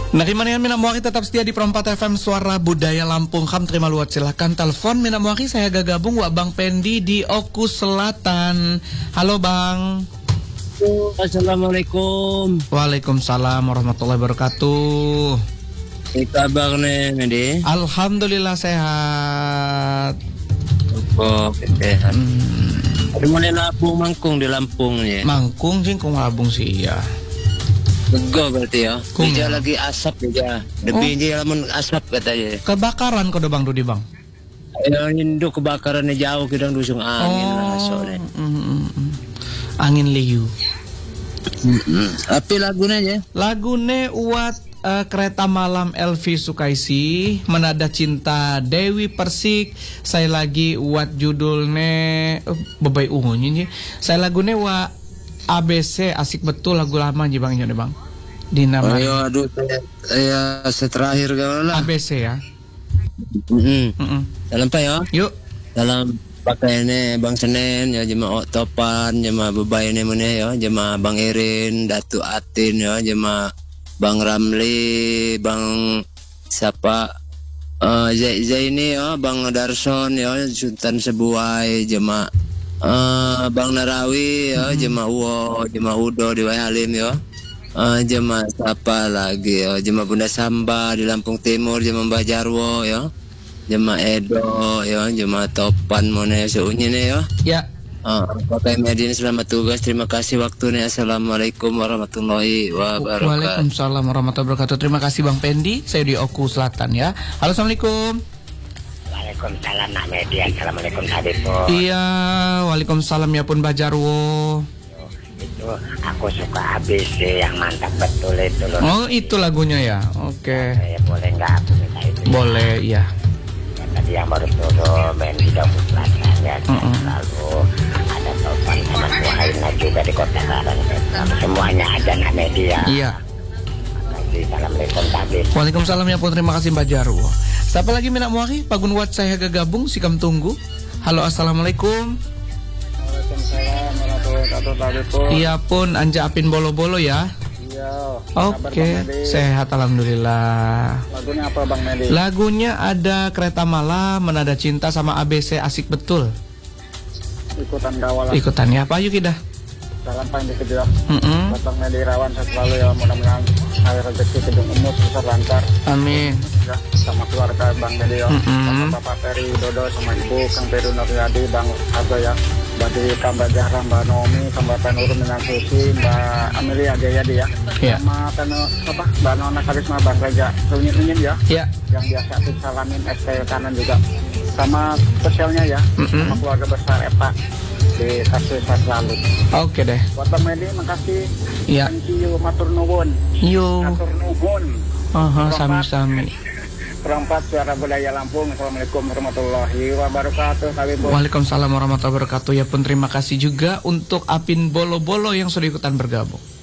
Nakimanian Mina Muari tetap setia di Perempat FM Suara Budaya Lampung. Ham terima luat silahkan telepon Mina Muari. Saya gabung wa Bang Pendi di Oku Selatan. Halo Bang. Assalamualaikum. Waalaikumsalam warahmatullahi wabarakatuh. Kabar nih Medi? Alhamdulillah sehat. Oh, sehat. Aduh mana Lampung mangkung di Lampung ya? Mangkung jingkung Labung sih ya. Bego berarti ya. Dia Ya. lagi asap dia. Lebih dia lamun asap katanya. Kebakaran kode Bang Dudi Bang. Ya induk kebakarannya jauh kidang dusung angin lah soalnya. Angin liu. Tapi lagunya ya? Lagune uat Kereta Malam Elvi Sukaisi, Menada Cinta Dewi Persik. Saya lagi uat judulnya bebai ungunya. Saya lagune wa ABC asik betul lagu lama aja Bang ini Bang. Di nama aduh saya terakhir gaul lah. ABC ya. Dalam apa ya? Yuk. Dalam pakaiannya Bang Senen ya, jema Topan, jema bebai ini mana ya, jema Bang Irin, Datu Atin ya, jema Bang Ramli, Bang siapa Zaini ya, Bang Darson ya, Sultan Sebuai, jema Bang Narawi ya, jema Uwo, jema Udo di Halim ya, jema siapa lagi ya, jema Bunda Samba di Lampung Timur, jema Mbah Jarwo ya, jema Edo ya, jema Topan mana seunya nih ya. Ya. Pakai Medin selamat tugas, terima kasih waktunya. Assalamualaikum warahmatullahi wabarakatuh. Waalaikumsalam warahmatullahi wabarakatuh. Terima kasih Bang Pendi. Saya di Oku Selatan ya. Halo, assalamualaikum. Waalaikumsalam Nak Medi. Assalamualaikum Habibpo. Iya, waalaikumsalam ya pun Bajarwo. Itu aku suka ABC yang mantap betul itu loh. Oh, itu lagunya ya. Oke. Ya, boleh nggak aku minta itu? Boleh, iya. Ya, tadi yang baru turun main di Oku Selatan ya. Lalu ada Topan sama Suhaina juga di Kota Karang. Semuanya ada Nak Medi ya. Iya. Assalamualaikum Habibpo. Waalaikumsalam ya pun, terima kasih Mbak Jarwo. Siapa lagi Minak Muari? Pagun wat saya gabung sikam tunggu. Halo, assalamualaikum. Waalaikumsalam warahmatullahi wabarakatuh. Iya pun, anja apin bolo-bolo ya. Iya. Oke, sehat alhamdulillah. Lagunya apa Bang Medi? Lagunya ada Kereta Malam, Menada Cinta sama ABC asik betul. Ikutan kawal. Ikutannya apa yuk kita? Jalan panjang kejelas. Buat Bang Medi Rawan saya selalu ya, mudah-mudahan hari rezeki gedung umur besar lancar. Amin. Ya, sama keluarga Bang Medi ya. Sama Bapak Peri Dodo, sama Ibu Kang Peru Nuryadi, Bang Argo ya. Mbak Dika, Mbak Zahra, Mbak Nomi, sama Mbak Nurul dengan Susi, Mbak Amelia Jayadi ya. Iya. Sama Mbak Nona Karisma, Bang Reja, Runyin ya. Iya. Yang biasa aku salamin ST kanan juga. Sama spesialnya ya, sama keluarga besar Epa di kasus selalu. Oke deh. Buat Bang Medi, makasih. Iya. Thank you, matur nuwun. Yuk. Matur nuwun. Sami-sami. Perempat Suara Budaya Lampung. Assalamualaikum warahmatullahi wabarakatuh. Waalaikumsalam warahmatullahi wabarakatuh. Ya pun terima kasih juga untuk Apin Bolo-Bolo yang sudah ikutan bergabung.